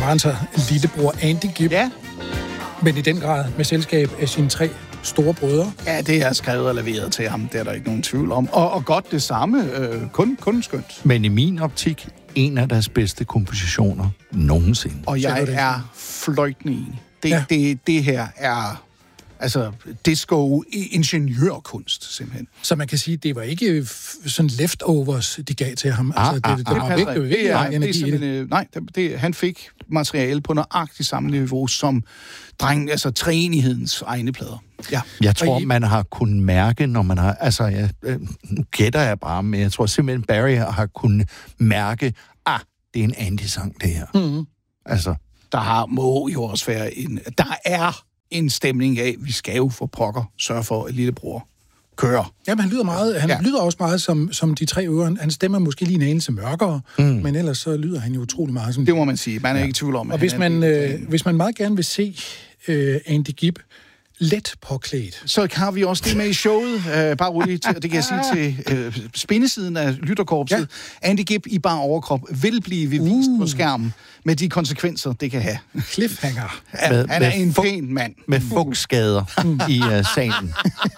var han så lillebror Andy Gibb. Ja. Men i den grad med selskab af sine 3 store brødre. Ja, det er skrevet og leveret til ham. Det er der ikke nogen tvivl om. Og godt det samme. Kun skønt. Men i min optik, en af deres bedste kompositioner nogensinde. Og jeg er fløjtende enig. Det her er altså disco-ingeniørkunst, simpelthen. Så man kan sige, det var ikke sådan leftovers, de gav til ham. Han fik materiale på nøjagtigt samme niveau som treenighedens egne plader. Ja. Jeg tror, man har kunnet mærke, når man har... nu gætter jeg bare, men jeg tror simpelthen, Barry har kunnet mærke, det er en Andy-sang, det her. Mm-hmm. Altså... må jo også være der er en stemning af, vi skal jo for pokker sørge for, at lillebror kører. Ja, men han lyder meget. Han lyder også meget som de 3 øvrige. Han stemmer måske lige en anelse mørkere, men ellers så lyder han jo utrolig meget som... Det må man sige. Man er ikke i tvivl om, og hvis man meget gerne vil se Andy Gibb let påklædt. Så har vi også det med i showet, bare roligt, det kan jeg sige til spindesiden af lytterkorpset. Ja. Andy Gibb i bare overkrop vil blive vist på skærmen med de konsekvenser, det kan have. Cliffhanger. Han er en pæn mand. Med fugtskader i salen.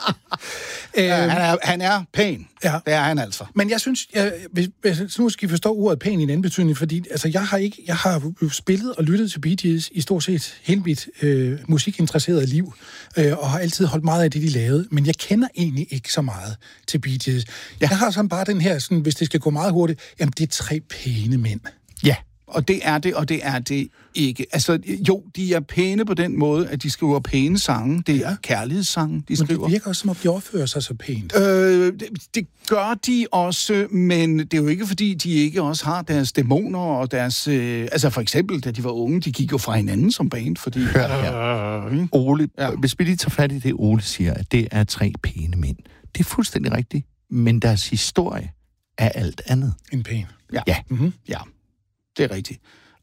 Han er pæn. Ja. Det er han altså. Men jeg synes, nu skal I forstå ordet pæn i en anden betydning, fordi altså, jeg har spillet og lyttet til Bee Gees i stort set hele mit musikinteresserede liv, og har altid holdt meget af det, de lavede, men jeg kender egentlig ikke så meget til Bee Gees. Jeg har sådan bare den her, sådan, hvis det skal gå meget hurtigt, jamen det er 3 pæne mænd. Ja. Og det er det ikke. Altså, jo, de er pæne på den måde, at de skriver pæne sange. Det er kærlighedssange, de skriver. Men det virker også, som om de opfører sig så pænt. Det gør de også, men det er jo ikke, fordi de ikke også har deres dæmoner og deres... altså, for eksempel, da de var unge, de gik jo fra hinanden som band, fordi... Ole, hvis vi lige tager fat i det, Ole siger, at det er 3 pæne mænd. Det er fuldstændig rigtigt, men deres historie er alt andet end pæn. Ja. Mm-hmm. Ja. Det er rigtigt.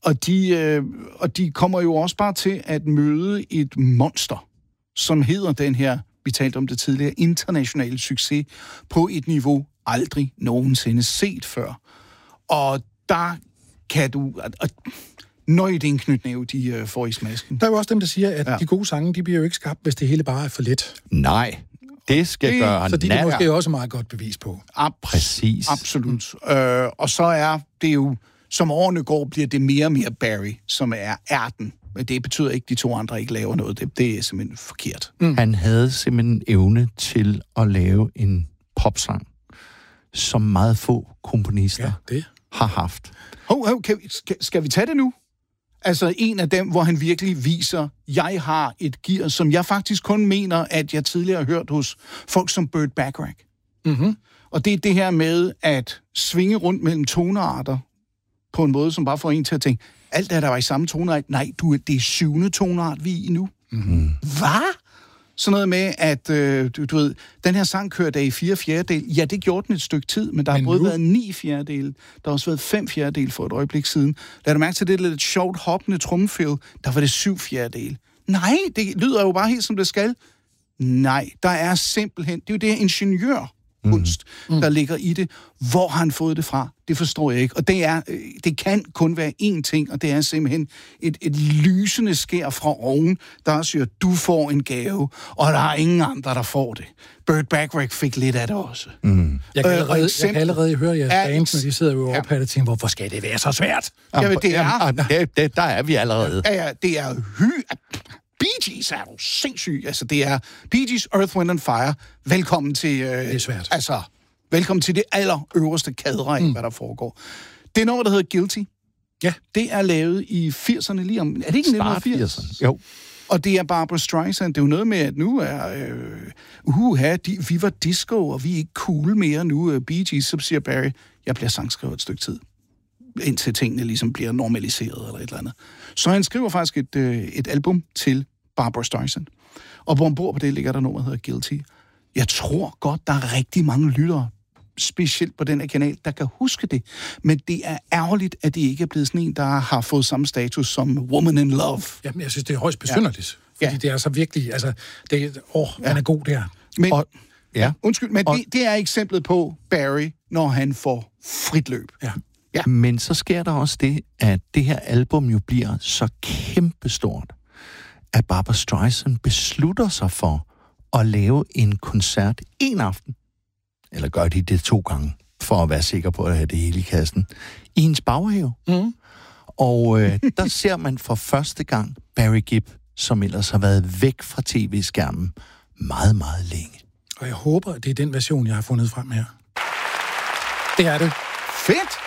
Og de kommer jo også bare til at møde et monster, som hedder den her, vi talte om det tidligere, internationale succes på et niveau aldrig nogensinde set før. Og der kan du... det er en knytnæve, de får i smasken. Der er jo også dem, der siger, at de gode sange, de bliver jo ikke skabt, hvis det hele bare er for let. Nej, det skal gøre så det er måske også meget godt bevis på. Præcis. Absolut. Og så er det jo... Som årene går, bliver det mere og mere Barry, som er ærten. Men det betyder ikke, at de 2 andre ikke laver noget. Det er simpelthen forkert. Han havde simpelthen evne til at lave en popsang, som meget få komponister har haft. Skal vi tage det nu? Altså en af dem, hvor han virkelig viser, jeg har et gear, som jeg faktisk kun mener, at jeg tidligere har hørt hos folk som Burt Bacharach. Mm-hmm. Og det er det her med at svinge rundt mellem tonearter, på en måde, som bare får en til at tænke, alt det, der var i samme toneart, nej, det er 7. toneart, vi er i nu. Mm-hmm. Hvad? Sådan noget med, at du ved, den her sang kørte i 4/4. Ja, det gjorde den et stykke tid, men der har både været 9/4. Der har også været 5/4 for et øjeblik siden. Lad du mærke til det lidt sjovt hoppende trommefill, der var det 7/4. Nej, det lyder jo bare helt som det skal. Nej, der er simpelthen, det er jo det her ingeniørkunst, der ligger i det. Hvor har han fået det fra? Det forstår jeg ikke. Og det kan kun være én ting, og det er simpelthen et lysende skær fra oven, der siger, du får en gave, og der er ingen andre, der får det. Burt Bacharach fik lidt af det også. Mm. Jeg kan allerede høre jeres band, når de sidder jo oppe og tænker, hvorfor skal det være så svært? Jamen, der er vi allerede. Ja, det er Bee Gees er jo sindssygt. Altså, det er Bee Gees, Earth, Wind and Fire. Velkommen til... det er svært. Altså, velkommen til det allerøverste kadre af, hvad der foregår. Det er noget, der hedder Guilty. Ja. Det er lavet i 80'erne lige om... Er det ikke 1980? Jo. Og det er Barbra Streisand. Det er jo noget med, at nu er... vi var disco, og vi er ikke cool mere nu. Bee Gees, så siger Barry, jeg bliver sangskriver et stykke tid. Indtil tingene ligesom bliver normaliseret eller et eller andet. Så han skriver faktisk et album til Barbra Streisand. Og ombord på det ligger der noget, der hedder Guilty. Jeg tror godt, der er rigtig mange lyttere, specielt på den her kanal, der kan huske det. Men det er ærgerligt, at det ikke er blevet sådan en, der har fået samme status som Woman in Love. Jamen, jeg synes, det er højst besynderligt. Ja. Fordi det er så virkelig... Altså, han er god der. Men, undskyld, men det er eksemplet på Barry, når han får frit løb. Ja. Ja. Men så sker der også det, at det her album jo bliver så kæmpestort, at Barbra Streisand beslutter sig for at lave en koncert en aften, eller gør de det 2 gange, for at være sikker på at have det hele i kassen, i hendes baghave. Mm. Og der ser man for første gang Barry Gibb, som ellers har været væk fra tv-skærmen meget, meget længe. Og jeg håber, det er den version, jeg har fundet frem her. Det er det. Fedt!